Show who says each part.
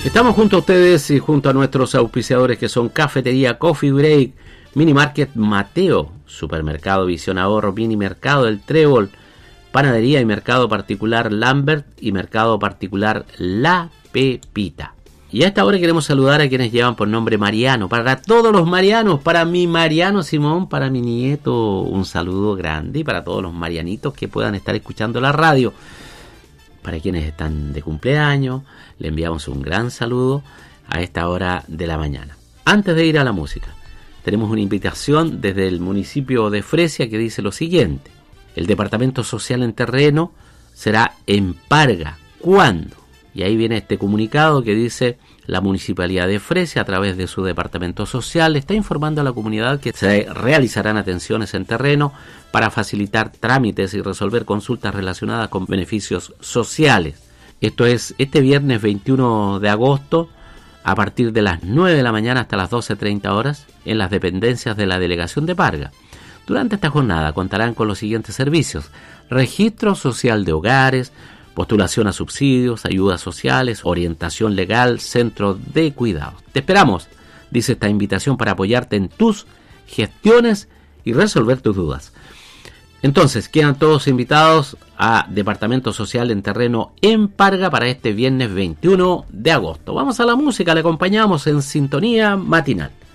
Speaker 1: Estamos junto a ustedes y junto a nuestros auspiciadores que son Cafetería Coffee Break, Mini Market Mateo, Supermercado Visión Ahorro, Mini Mercado del Trébol, Panadería y Mercado Particular Lambert y Mercado Particular La Pepita. Y a esta hora queremos saludar a quienes llevan por nombre Mariano. Para todos los Marianos, para mi Mariano Simón, para mi nieto, un saludo grande. Y para todos los Marianitos que puedan estar escuchando la radio. Para quienes están de cumpleaños, le enviamos un gran saludo a esta hora de la mañana. Antes de ir a la música, tenemos una invitación desde el municipio de Fresia que dice lo siguiente. El Departamento Social en Terreno será en Parga. ¿Cuándo? Y ahí viene este comunicado que dice: la Municipalidad de Fresia, a través de su Departamento Social, está informando a la comunidad que se realizarán atenciones en terreno para facilitar trámites y resolver consultas relacionadas con beneficios sociales. Esto es este viernes 21 de agosto, a partir de las 9 de la mañana hasta las 12:30 horas, en las dependencias de la Delegación de Parga. Durante esta jornada contarán con los siguientes servicios: registro social de hogares, postulación a subsidios, ayudas sociales, orientación legal, centro de cuidados. Te esperamos, dice esta invitación, para apoyarte en tus gestiones y resolver tus dudas. Entonces, quedan todos invitados a Departamento Social en Terreno en Parga para este viernes 21 de agosto. Vamos a la música, le acompañamos en Sintonía Matinal.